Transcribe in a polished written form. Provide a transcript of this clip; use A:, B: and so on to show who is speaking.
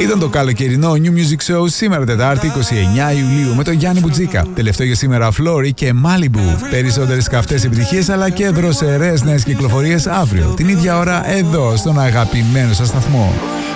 A: Ήταν το καλοκαιρινό New Music Show σήμερα Τετάρτη 29 Ιουλίου με τον Γιάννη Μπουτζίκα. Τελευταίο για σήμερα Flori και Malibu. Περισσότερες καυτές επιτυχίες αλλά και δροσερές νέες κυκλοφορίες αύριο την ίδια ώρα εδώ στον αγαπημένο σας σταθμό.